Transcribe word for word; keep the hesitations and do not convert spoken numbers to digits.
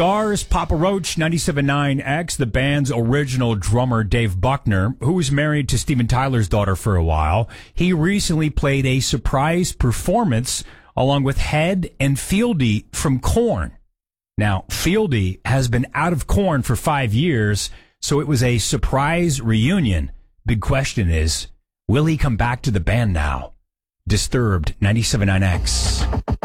Scars, Papa Roach, ninety-seven point nine X, the band's original drummer Dave Buckner, who was married to Steven Tyler's daughter for a while, he recently played a surprise performance along with Head and Fieldy from Korn. Now, Fieldy has been out of Korn for five years, so it was a surprise reunion. Big question is, will he come back to the band now? Disturbed, ninety-seven point nine X.